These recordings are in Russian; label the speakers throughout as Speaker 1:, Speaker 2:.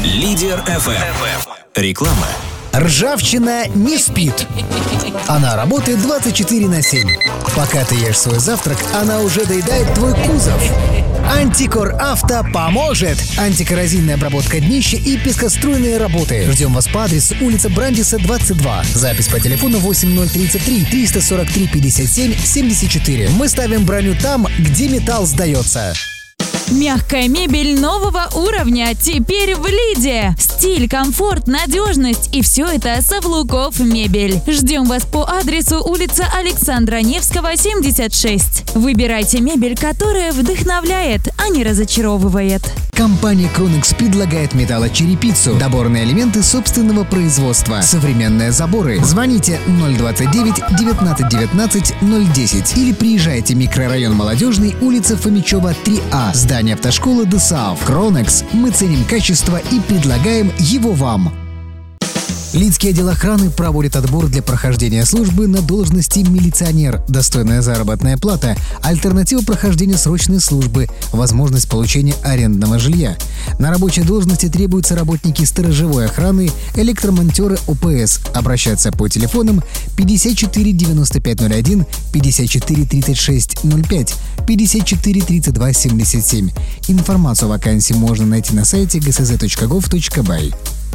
Speaker 1: Лидер FM. Реклама.
Speaker 2: Ржавчина не спит. Она работает 24/7. Пока ты ешь свой завтрак, она уже доедает твой кузов. Антикор Авто поможет. Антикоррозийная обработка днища и пескоструйные работы. Ждем вас по адресу улица Брандиса, 22. Запись по телефону 8033 343 57 74. Мы ставим броню там, где металл сдается.
Speaker 3: Мягкая мебель нового уровня теперь в Лиде. Стиль, комфорт, надежность и все это Савлуков мебель. Ждем вас по адресу улица Александра Невского, 76. Выбирайте мебель, которая вдохновляет, а не разочаровывает.
Speaker 2: Компания Кронекс предлагает металлочерепицу, доборные элементы собственного производства, современные заборы. Звоните 029 19 19 010 или приезжайте в микрорайон Молодежный, улица Фомичева, 3А, здание автошколы ДСАУФ. Кронекс. Мы ценим качество и предлагаем его вам. Лидский отдел охраны проводит отбор для прохождения службы на должности милиционер, достойная заработная плата, альтернатива прохождения срочной службы, возможность получения арендного жилья. На рабочей должности требуются работники сторожевой охраны, электромонтеры ОПС. Обращаться по телефонам 54 95 01, 54 36 05, 54 32 77. Информацию о вакансии можно найти на сайте gsz.gov.by.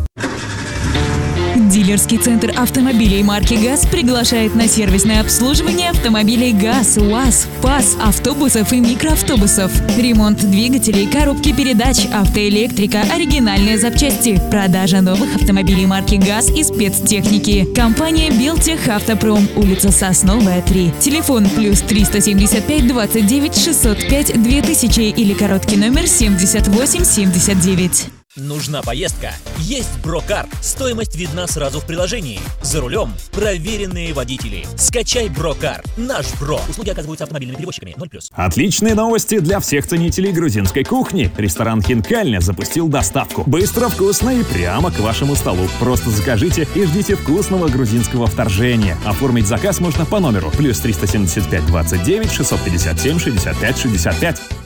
Speaker 3: Дилерский центр автомобилей марки ГАЗ приглашает на сервисное обслуживание автомобилей ГАЗ, УАЗ, ФАЗ, автобусов и микроавтобусов. Ремонт двигателей, коробки передач, автоэлектрика, оригинальные запчасти, продажа новых автомобилей марки ГАЗ и спецтехники. Компания Белтех Автопром, улица Сосновая, 3. Телефон +375 29 605 2000 или короткий номер 7879.
Speaker 4: Нужна поездка? Есть Брокар. Стоимость видна сразу в приложении. За рулем проверенные водители. Скачай Брокар. Наш Бро. Услуги оказываются автомобильными перевозчиками. 0+.
Speaker 5: Отличные новости для всех ценителей грузинской кухни. Ресторан Хинкальня запустил доставку. Быстро, вкусно и прямо к вашему столу. Просто закажите и ждите вкусного грузинского вторжения. Оформить заказ можно по номеру +375 29 657 65 65.